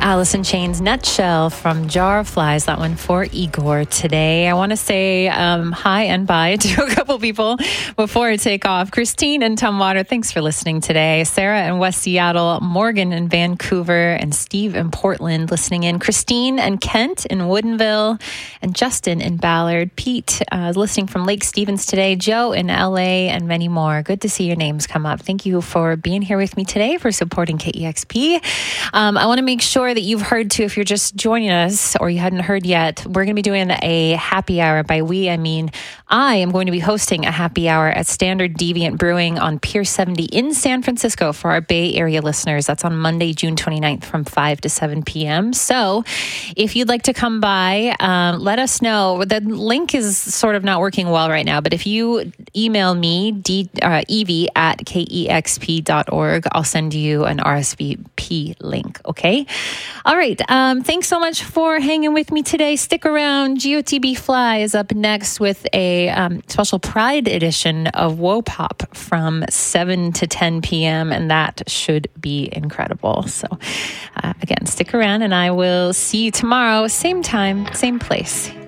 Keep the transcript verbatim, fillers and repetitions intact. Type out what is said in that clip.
Alice in Chains, Nutshell from Jar of Flies. That one for Igor today. I want to say um, hi and bye to a couple people before I take off. Christine in Tumwater, thanks for listening today. Sarah in West Seattle, Morgan in Vancouver, and Steve in Portland listening in. Christine and Kent in Woodinville, and Justin in Ballard. Pete uh, listening from Lake Stevens today. Joe in L A, and many more. Good to see your names come up. Thank you for being here with me today, for supporting K E X P. Um, I want to make sure that you've heard too, if you're just joining us or you hadn't heard yet, we're going to be doing a happy hour. By we, I mean I am going to be hosting a happy hour at Standard Deviant Brewing on Pier seventy in San Francisco for our Bay Area listeners. That's on Monday, June twenty-ninth from five to seven p.m. So if you'd like to come by, um, let us know. The link is sort of not working well right now, but if you email me, D, uh, Evie at K E X P dot org, I'll send you an R S V P link, okay? All right. Um, thanks so much for hanging with me today. Stick around. G O T B Fly is up next with a um, special Pride edition of Wopop from seven to ten p.m. and that should be incredible. So uh, again, stick around and I will see you tomorrow. Same time, same place.